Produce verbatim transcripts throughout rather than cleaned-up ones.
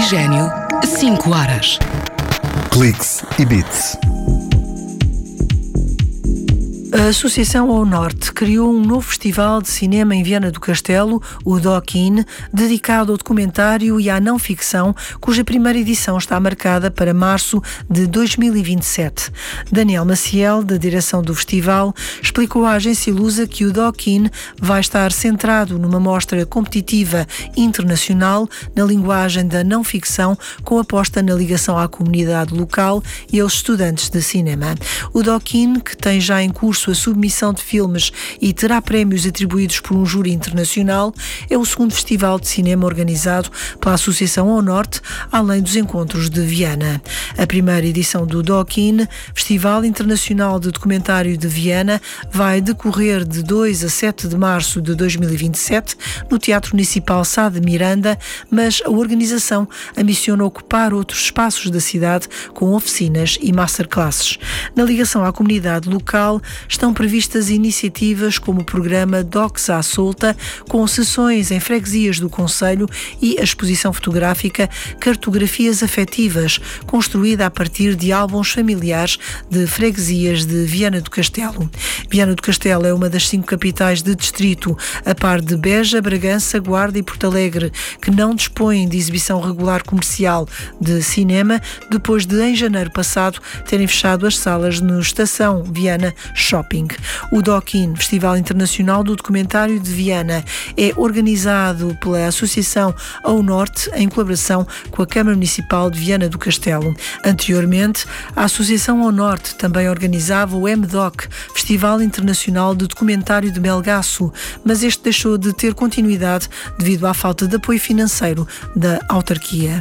Oxigênio, cinco horas. Cliques e Beats. A Associação ao Norte criou um novo festival de cinema em Viana do Castelo, o Doc-In, dedicado ao documentário e à não-ficção, cuja primeira edição está marcada para março de dois mil e vinte e sete. Daniel Maciel, da direção do festival, explicou à agência Lusa que o Doc-In vai estar centrado numa mostra competitiva internacional na linguagem da não-ficção, com aposta na ligação à comunidade local e aos estudantes de cinema. O Doc-In, que tem já em curso a submissão de filmes e terá prémios atribuídos por um júri internacional, é o segundo festival de cinema organizado pela Associação ao Norte, além dos encontros de Viana. A primeira edição do Doc-In, Festival Internacional de Documentário de Viana, vai decorrer de dois a sete de março de dois mil e vinte e sete no Teatro Municipal Sá de Miranda, mas a organização ambiciona ocupar outros espaços da cidade com oficinas e masterclasses. Na ligação à comunidade local, estão previstas iniciativas como o programa Docs à Solta, com sessões em freguesias do concelho, e a exposição fotográfica Cartografias Afetivas, construída a partir de álbuns familiares de freguesias de Viana do Castelo. Viana do Castelo é uma das cinco capitais de distrito, a par de Beja, Bragança, Guarda e Porto Alegre, que não dispõem de exibição regular comercial de cinema, depois de, em janeiro passado, terem fechado as salas no Estação Viana Shopping. O Doc-In, Festival Internacional do Documentário de Viana, é organizado pela Associação ao Norte em colaboração com a Câmara Municipal de Viana do Castelo. Anteriormente, a Associação ao Norte também organizava o M D O C, Festival Internacional de Documentário de Melgaço, mas este deixou de ter continuidade devido à falta de apoio financeiro da autarquia.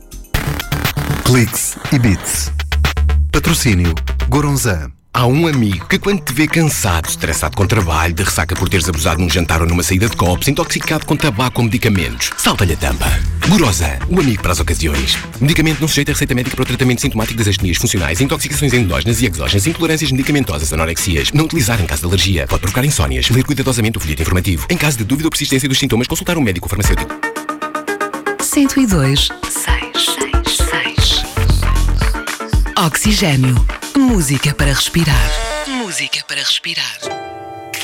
Cliques e Beats. Patrocínio Goronzan. Há um amigo que, quando te vê cansado, estressado com trabalho, de ressaca por teres abusado num jantar ou numa saída de copos, intoxicado com tabaco ou medicamentos, salta-lhe a tampa. Gorosan, o amigo para as ocasiões. Medicamento não sujeito a receita médica para o tratamento sintomático das astenias funcionais, intoxicações endógenas e exógenas, intolerâncias medicamentosas, anorexias. Não utilizar em caso de alergia. Pode provocar insónias. Ler cuidadosamente o folheto informativo. Em caso de dúvida ou persistência dos sintomas, consultar um médico ou farmacêutico. cento e dois, seis, seis. Oxigênio. Música para respirar. Música para respirar.